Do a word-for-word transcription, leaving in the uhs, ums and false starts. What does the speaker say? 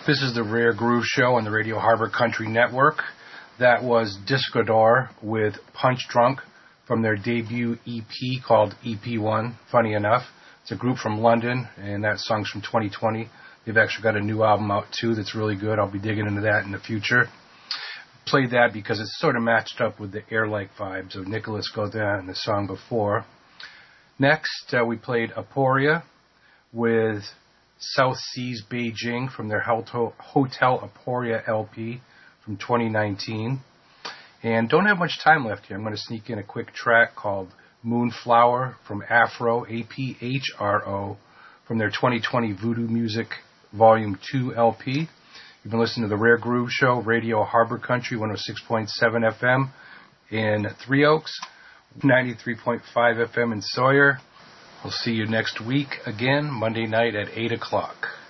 This is the Rare Groove Show on the Radio Harbor Country Network. That was Discodor with Punch Drunk from their debut E P called E P one, funny enough. It's a group from London, and that song's from twenty twenty. They've actually got a new album out, too, that's really good. I'll be digging into that in the future. Played that because it's sort of matched up with the air-like vibes of Nicolas Godin in the song before. Next, uh, we played Aporia with South Seas Beijing from their Hotel Aporia L P from twenty nineteen. And don't have much time left here. I'm going to sneak in a quick track called Moonflower from Afro, A P H R O, from their twenty twenty Voodoo Music Volume two L P. You've been listening to the Rare Groove Show, Radio Harbor Country, one oh six point seven F M in Three Oaks, ninety-three point five F M in Sawyer. We'll see you next week again, Monday night at eight o'clock.